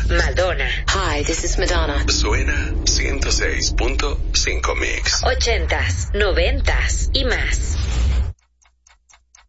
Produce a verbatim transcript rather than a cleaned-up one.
Madonna. Hi, this is Madonna. Suena ciento seis punto cinco Mix. Ochentas, noventas y más.